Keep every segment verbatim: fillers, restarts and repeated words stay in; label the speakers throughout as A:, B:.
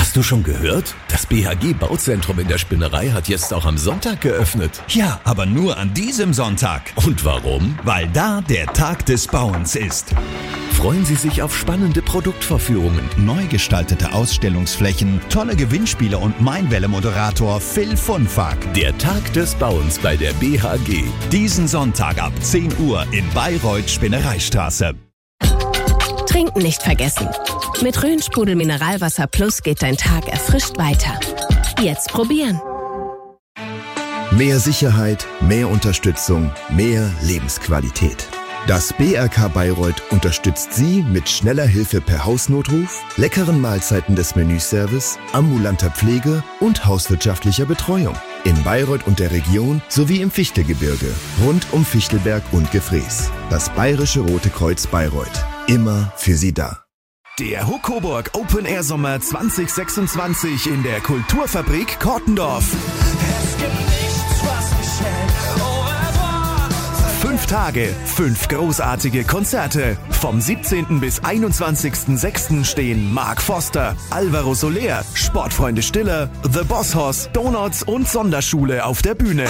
A: Hast du schon gehört? Das B H G-Bauzentrum in der Spinnerei hat jetzt auch am Sonntag geöffnet.
B: Ja, aber nur an diesem Sonntag.
A: Und warum?
B: Weil da der Tag des Bauens ist.
A: Freuen Sie sich auf spannende Produktvorführungen,
B: neu gestaltete Ausstellungsflächen, tolle Gewinnspiele und Mainwelle-Moderator Phil Funfag.
A: Der Tag des Bauens bei der B H G.
B: Diesen Sonntag ab zehn Uhr in Bayreuth Spinnereistraße.
C: Trinken nicht vergessen. Mit Rhön-Sprudel Mineralwasser Plus geht dein Tag erfrischt weiter. Jetzt probieren.
D: Mehr Sicherheit, mehr Unterstützung, mehr Lebensqualität. Das B R K Bayreuth unterstützt Sie mit schneller Hilfe per Hausnotruf, leckeren Mahlzeiten des Menüservice, ambulanter Pflege und hauswirtschaftlicher Betreuung. In Bayreuth und der Region sowie im Fichtelgebirge, rund um Fichtelberg und Gefrees. Das Bayerische Rote Kreuz Bayreuth. Immer für Sie da.
B: Der Huckoburg Open Air Sommer zwanzig sechsundzwanzig in der Kulturfabrik Kortendorf.
E: Es gibt nichts, was mich hält. Au revoir.
B: Fünf Tage, fünf großartige Konzerte. Vom siebzehnten bis einundzwanzigsten sechsten stehen Mark Foster, Alvaro Soler, Sportfreunde Stiller, The Boss Hoss, Donuts und Sonderschule auf der Bühne.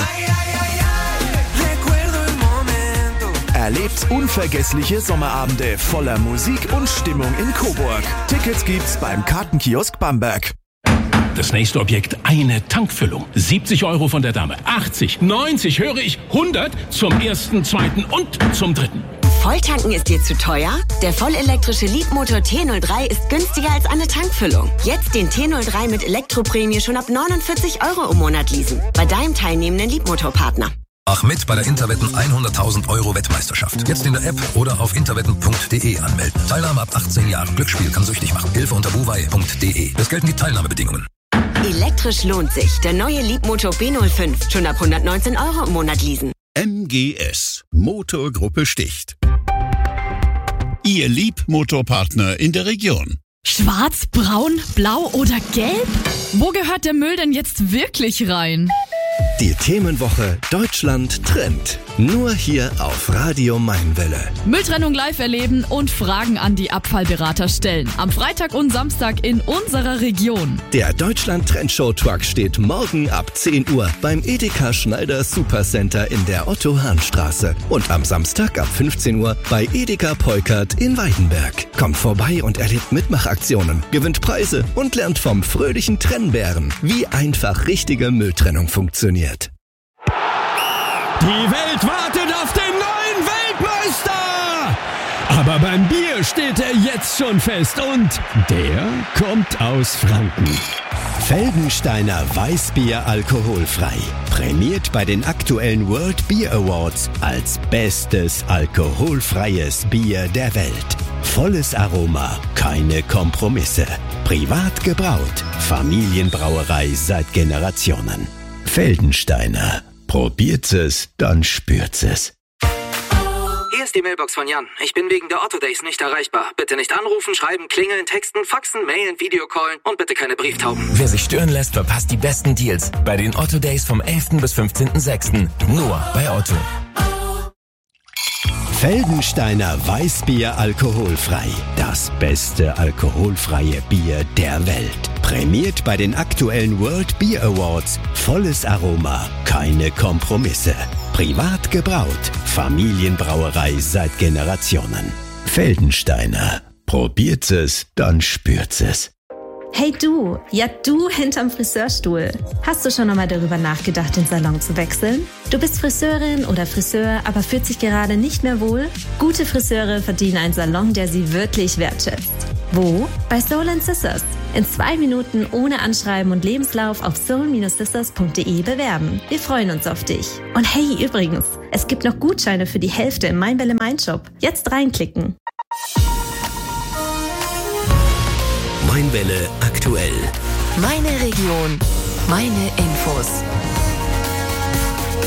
B: Erlebt unvergessliche Sommerabende voller Musik und Stimmung in Coburg. Tickets gibt's beim Kartenkiosk Bamberg.
F: Das nächste Objekt, eine Tankfüllung. siebzig Euro von der Dame. achtzig, neunzig, höre ich, hundert zum ersten, zweiten und zum dritten.
G: Volltanken ist dir zu teuer? Der vollelektrische Leapmotor T null drei ist günstiger als eine Tankfüllung. Jetzt den T null drei mit Elektroprämie schon ab neunundvierzig Euro im Monat leasen. Bei deinem teilnehmenden Leapmotor-Partner.
H: Mach mit bei der Interwetten hunderttausend Euro Wettmeisterschaft. Jetzt in der App oder auf interwetten punkt de anmelden. Teilnahme ab achtzehn Jahren. Glücksspiel kann süchtig machen. Hilfe unter buwei punkt de. Es gelten die Teilnahmebedingungen.
G: Elektrisch lohnt sich. Der neue Leapmotor B null fünf. Schon ab hundertneunzehn Euro im Monat leasen.
I: M G S. Motorgruppe Sticht. Ihr Leapmotorpartner in der Region.
J: Schwarz, braun, blau oder gelb? Wo gehört der Müll denn jetzt wirklich rein?
K: Die Themenwoche Deutschland trennt. Nur hier auf Radio Mainwelle.
J: Mülltrennung live erleben und Fragen an die Abfallberater stellen. Am Freitag und Samstag in unserer Region.
K: Der Deutschland Trend Show Truck steht morgen ab zehn Uhr beim Edeka Schneider Supercenter in der Otto-Hahn-Straße. Und am Samstag ab fünfzehn Uhr bei Edeka Peukert in Weidenberg. Kommt vorbei und erlebt Mitmachaktionen, gewinnt Preise und lernt vom fröhlichen Trennbären, wie einfach richtige Mülltrennung funktioniert.
L: Die Welt wartet auf den neuen Weltmeister! Aber beim Bier steht er jetzt schon fest und der kommt aus Franken.
K: Feldensteiner Weißbier alkoholfrei. Prämiert bei den aktuellen World Beer Awards als bestes alkoholfreies Bier der Welt. Volles Aroma, keine Kompromisse. Privat gebraut. Familienbrauerei seit Generationen. Feldensteiner. Probiert es, dann spürt's es.
M: Hier ist die Mailbox von Jan. Ich bin wegen der Otto Days nicht erreichbar. Bitte nicht anrufen, schreiben, klingeln, texten, faxen, mailen, Videocallen und bitte keine Brieftauben.
N: Wer sich stören lässt, verpasst die besten Deals bei den Otto Days vom elften bis fünfzehnten sechsten Nur bei Otto.
K: Feldensteiner Weißbier alkoholfrei. Das beste alkoholfreie Bier der Welt. Prämiert bei den aktuellen World Beer Awards. Volles Aroma, keine Kompromisse. Privat gebraut. Familienbrauerei seit Generationen. Feldensteiner. Probiert es, dann spürt's es.
O: Hey du, ja du hinterm Friseurstuhl. Hast du schon einmal darüber nachgedacht, den Salon zu wechseln? Du bist Friseurin oder Friseur, aber fühlt sich gerade nicht mehr wohl? Gute Friseure verdienen einen Salon, der sie wirklich wertschätzt. Wo? Bei Soul and Sisters. In zwei Minuten ohne Anschreiben und Lebenslauf auf soul Bindestrich sisters punkt de bewerben. Wir freuen uns auf dich. Und hey, übrigens, es gibt noch Gutscheine für die Hälfte im Mainwelle Mein Shop. Jetzt reinklicken.
K: Mainwelle aktuell.
C: Meine Region, meine Infos.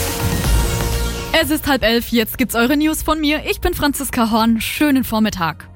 J: Es ist halb elf, jetzt gibt's eure News von mir. Ich bin Franziska Horn. Schönen Vormittag.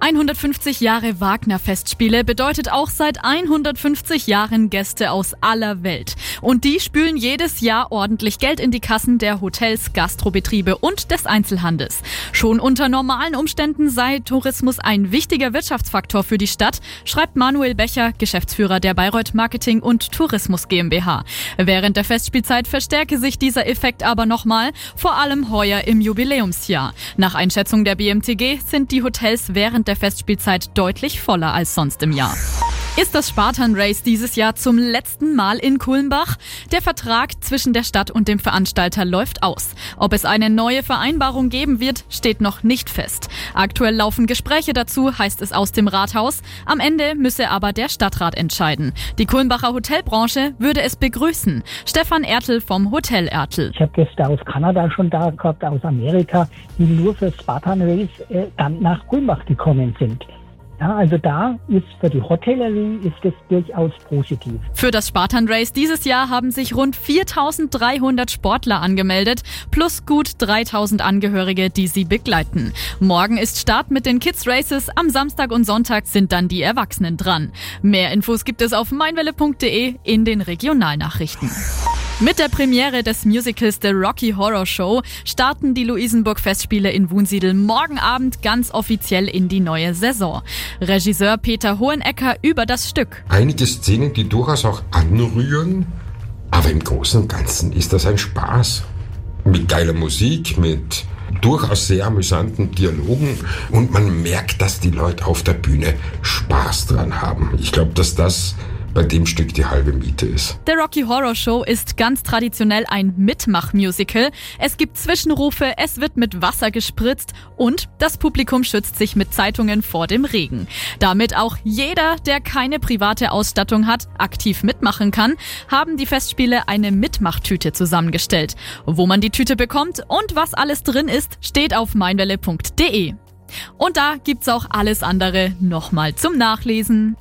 J: hundertfünfzig Jahre Wagner-Festspiele bedeutet auch seit hundertfünfzig Jahren Gäste aus aller Welt. Und die spülen jedes Jahr ordentlich Geld in die Kassen der Hotels, Gastrobetriebe und des Einzelhandels. Schon unter normalen Umständen sei Tourismus ein wichtiger Wirtschaftsfaktor für die Stadt, schreibt Manuel Becher, Geschäftsführer der Bayreuth Marketing und Tourismus GmbH. Während der Festspielzeit verstärke sich dieser Effekt aber nochmal, vor allem heuer im Jubiläumsjahr. Nach Einschätzung der B M T G sind die Hotels während der Festspielzeit deutlich voller als sonst im Jahr. Ist das Spartan Race dieses Jahr zum letzten Mal in Kulmbach? Der Vertrag zwischen der Stadt und dem Veranstalter läuft aus. Ob es eine neue Vereinbarung geben wird, steht noch nicht fest. Aktuell laufen Gespräche dazu, heißt es aus dem Rathaus. Am Ende müsse aber der Stadtrat entscheiden. Die Kulmbacher Hotelbranche würde es begrüßen. Stefan Ertl vom Hotel Ertl.
P: Ich habe Gäste aus Kanada schon da gehabt, aus Amerika, die nur für Spartan Race äh, dann nach Kulmbach gekommen sind. Ja, also da ist für die Hotellerie ist es durchaus positiv.
J: Für das Spartan Race dieses Jahr haben sich rund viertausenddreihundert Sportler angemeldet, plus gut dreitausend Angehörige, die sie begleiten. Morgen ist Start mit den Kids Races, am Samstag und Sonntag sind dann die Erwachsenen dran. Mehr Infos gibt es auf meinwelle punkt de in den Regionalnachrichten. Mit der Premiere des Musicals The Rocky Horror Show starten die Luisenburg-Festspiele in Wunsiedel morgen Abend ganz offiziell in die neue Saison. Regisseur Peter Hohenecker über das Stück.
Q: Einige Szenen, die durchaus auch anrühren, aber im Großen und Ganzen ist das ein Spaß. Mit geiler Musik, mit durchaus sehr amüsanten Dialogen und man merkt, dass die Leute auf der Bühne Spaß dran haben. Ich glaube, dass das bei dem Stück die halbe Miete ist.
J: Der Rocky Horror Show ist ganz traditionell ein Mitmach-Musical. Es gibt Zwischenrufe, es wird mit Wasser gespritzt und das Publikum schützt sich mit Zeitungen vor dem Regen. Damit auch jeder, der keine private Ausstattung hat, aktiv mitmachen kann, haben die Festspiele eine Mitmachtüte zusammengestellt. Wo man die Tüte bekommt und was alles drin ist, steht auf meinwelle punkt de. Und da gibt's auch alles andere nochmal zum Nachlesen.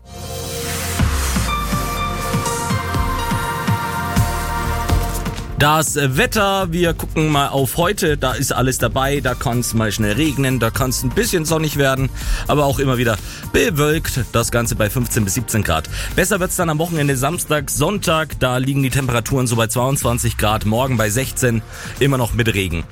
R: Das Wetter, wir gucken mal auf heute, da ist alles dabei, da kann es mal schnell regnen, da kann es ein bisschen sonnig werden, aber auch immer wieder bewölkt, das Ganze bei fünfzehn bis siebzehn Grad. Besser wird's dann am Wochenende Samstag, Sonntag, da liegen die Temperaturen so bei zweiundzwanzig Grad, morgen bei sechzehn, immer noch mit Regen.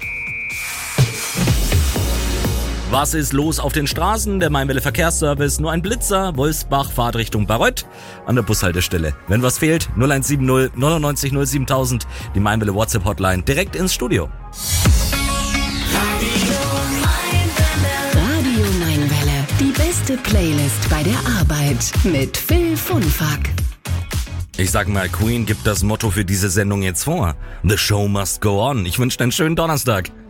R: Was ist los auf den Straßen? Der Meinwelle Verkehrsservice, nur ein Blitzer, Wolfsbach, Fahrtrichtung Bayreuth an der Bushaltestelle. Wenn was fehlt, null eins sieben null neunundneunzig null siebentausend, die Meinwelle WhatsApp Hotline, direkt ins Studio.
C: Radio Meinwelle, die beste Playlist bei der Arbeit mit Phil Funfack.
R: Ich sag mal, Queen gibt das Motto für diese Sendung jetzt vor. The show must go on. Ich wünsche dir einen schönen Donnerstag.